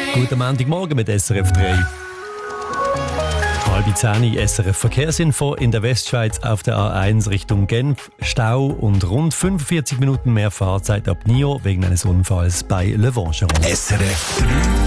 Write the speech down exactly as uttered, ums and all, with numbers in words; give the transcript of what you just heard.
Guten Montagmorgen mit S R F drei. Halbe zehn, S R F Verkehrsinfo. In der Westschweiz auf der A eins Richtung Genf Stau und rund fünfundvierzig Minuten mehr Fahrzeit ab Nio wegen eines Unfalls bei Le Vancheron. S R F drei